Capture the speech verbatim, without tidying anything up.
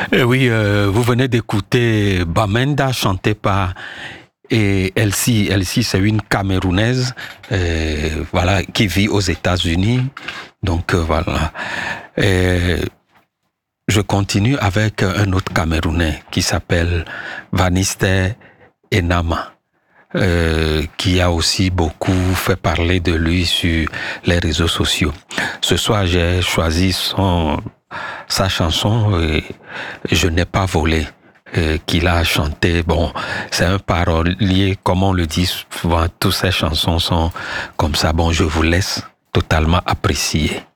Eh oui, euh, vous venez d'écouter Bamenda chanté par et Elsie. Elsie, c'est une Camerounaise, euh, voilà, qui vit aux États-Unis. Donc euh, voilà. Et je continue avec un autre Camerounais qui s'appelle Vanister Enama. Euh, qui a aussi beaucoup fait parler de lui sur les réseaux sociaux. Ce soir, j'ai choisi son, sa chanson euh, Je n'ai pas volé, euh, qu'il a chanté. Bon, c'est un parolier, comme on le dit souvent, toutes ces chansons sont comme ça. Bon, je vous laisse totalement apprécier.